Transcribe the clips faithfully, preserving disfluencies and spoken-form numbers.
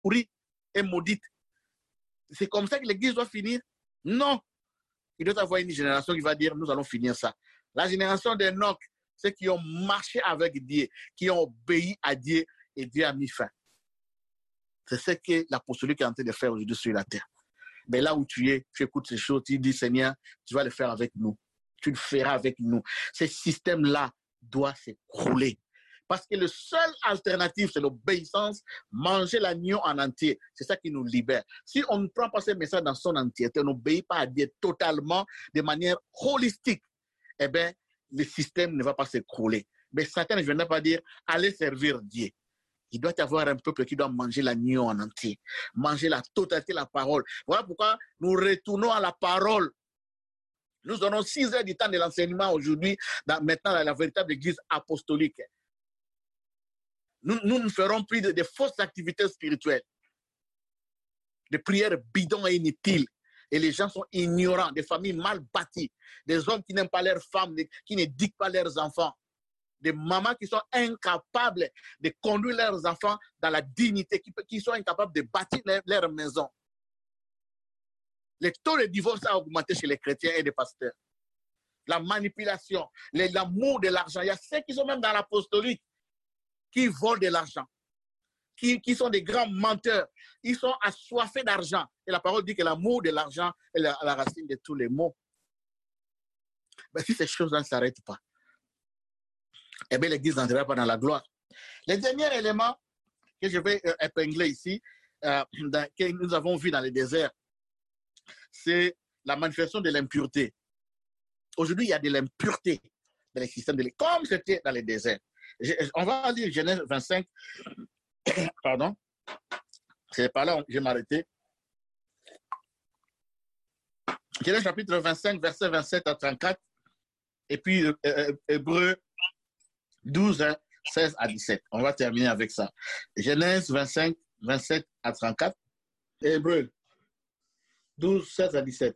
pourrie et maudite. C'est comme ça que l'Église doit finir? Non. Il doit y avoir une génération qui va dire, nous allons finir ça. La génération d'Enoch, ceux qui ont marché avec Dieu, qui ont obéi à Dieu, et Dieu a mis fin. C'est ce que l'apostolique est en train de faire aujourd'hui sur la terre. Mais là où tu es, tu écoutes ces choses, tu dis, Seigneur, tu vas le faire avec nous. Tu le feras avec nous. Ce système-là doit s'écrouler. Parce que le seul alternative, c'est l'obéissance, manger l'agneau en entier. C'est ça qui nous libère. Si on ne prend pas ce message dans son entièreté, on n'obéit pas à Dieu totalement, de manière holistique, eh bien, le système ne va pas s'écrouler. Mais Satan ne viendra pas dire, allez servir Dieu. Il doit y avoir un peuple qui doit manger l'agneau en entier, manger la totalité de la parole. Voilà pourquoi nous retournons à la parole. Nous donnons six heures du temps de l'enseignement aujourd'hui, maintenant dans la véritable église apostolique. Nous, nous ne ferons plus de, de fausses activités spirituelles, de prières bidons et inutiles. Et les gens sont ignorants, des familles mal bâties, des hommes qui n'aiment pas leurs femmes, qui ne dictent pas leurs enfants, des mamans qui sont incapables de conduire leurs enfants dans la dignité, qui, qui sont incapables de bâtir leur, leur maison. Le taux de divorce a augmenté chez les chrétiens et les pasteurs. La manipulation, l'amour de l'argent. Il y a ceux qui sont même dans l'apostolique, qui volent de l'argent, qui, qui sont des grands menteurs. Ils sont assoiffés d'argent. Et la parole dit que l'amour de l'argent est la, la racine de tous les maux. Mais si ces choses-là ne s'arrêtent pas, eh bien, l'Église n'entrera pas dans la gloire. Le dernier élément que je vais euh, épingler ici, euh, dans, que nous avons vu dans le désert, c'est la manifestation de l'impureté. Aujourd'hui, il y a de l'impureté dans les systèmes de l'Église, comme c'était dans le désert. Je, on va lire Genèse vingt-cinq. Pardon. C'est par là que je vais m'arrêter. Genèse chapitre vingt-cinq, versets vingt-sept à trente-quatre. Et puis, euh, euh, Hébreux douze, seize à dix-sept. On va terminer avec ça. Genèse vingt-cinq, vingt-sept à trente-quatre. Hébreux douze, seize à dix-sept.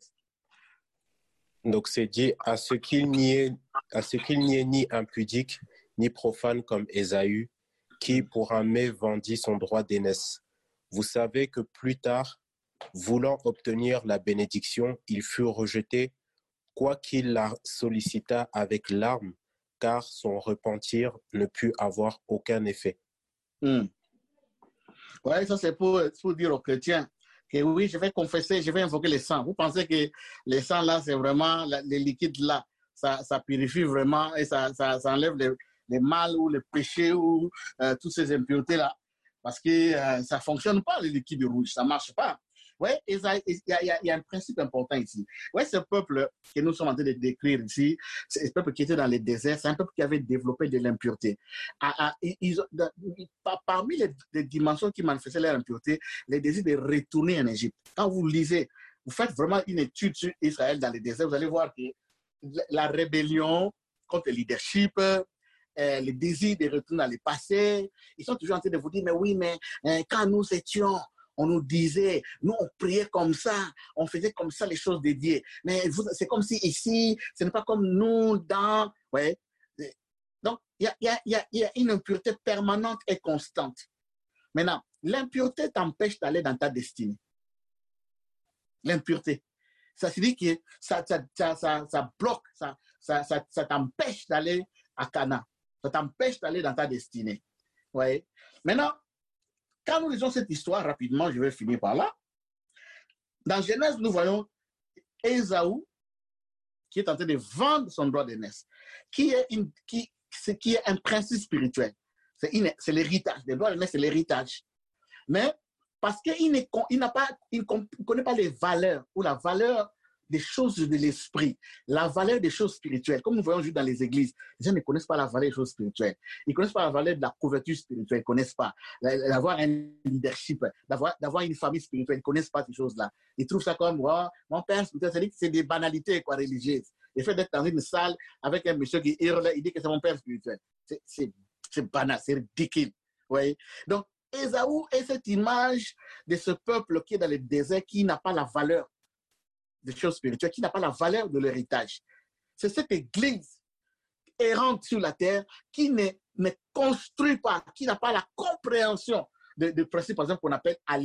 Donc, c'est dit à ce qu'il n'y ait, à ce qu'il n'y ait ni impudique, ni profane comme Ésaü, qui pour un mets vendit son droit d'aînesse. Vous savez que plus tard, voulant obtenir la bénédiction, il fut rejeté, quoiqu'il la sollicita avec larmes, car son repentir ne put avoir aucun effet. Hmm. Oui, ça c'est pour, pour dire aux chrétiens que oui, je vais confesser, je vais invoquer le sang. Vous pensez que le sang là, c'est vraiment, les liquides là, ça, ça purifie vraiment et ça, ça, ça enlève les, les mal ou les péchés ou euh, toutes ces impuretés là. Parce que euh, ça ne fonctionne pas, les liquides rouges, ça ne marche pas. Oui, il y, y, y a un principe important ici. Oui, ce peuple que nous sommes en train de décrire ici, ce peuple qui était dans les déserts, c'est un peuple qui avait développé de l'impureté. Ah, ah, ils ont, parmi les, les dimensions qui manifestaient leur impureté, le désir de retourner en Égypte. Quand vous lisez, vous faites vraiment une étude sur Israël dans les déserts, vous allez voir que la rébellion contre le leadership, Euh, le désir de retourner dans le passé, ils sont toujours en train de vous dire, mais oui, mais euh, quand nous étions, on nous disait, nous on priait comme ça, on faisait comme ça les choses de Dieu. Mais c'est comme si ici, ce n'est pas comme nous dans... Ouais. Donc, il y a, y, a, y a une impureté permanente et constante. Maintenant, l'impureté t'empêche d'aller dans ta destinée. L'impureté. Ça signifie que ça, ça, ça, ça, ça bloque, ça, ça, ça, ça t'empêche d'aller à Cana. Ça t'empêche d'aller dans ta destinée. Ouais. Maintenant, quand nous lisons cette histoire rapidement, je vais finir par là. Dans Genèse, nous voyons Ésaü qui est en train de vendre son droit d'aînesse, qui est, une, qui, qui est un principe spirituel. C'est l'héritage. Le droit d'aînesse, c'est l'héritage. Mais parce qu'il ne il n'a pas, il ne connaît pas les valeurs ou la valeur des choses de l'esprit, la valeur des choses spirituelles. Comme nous voyons juste dans les églises, les gens ne connaissent pas la valeur des choses spirituelles. Ils ne connaissent pas la valeur de la couverture spirituelle, ils ne connaissent pas. D'avoir un leadership, d'avoir une famille spirituelle, ils ne connaissent pas ces choses-là. Ils trouvent ça comme, oh, mon père spirituel, c'est des banalités quoi, religieuses. Le fait d'être dans une salle avec un monsieur qui hurle, il dit que c'est mon père spirituel. C'est banal, c'est ridicule. Ouais. Donc, Ésaü est cette image de ce peuple qui est dans le désert, qui n'a pas la valeur des choses spirituelles, qui n'a pas la valeur de l'héritage. C'est cette église errante sur la terre qui ne, ne construit pas, qui n'a pas la compréhension de, de principes, par exemple, qu'on appelle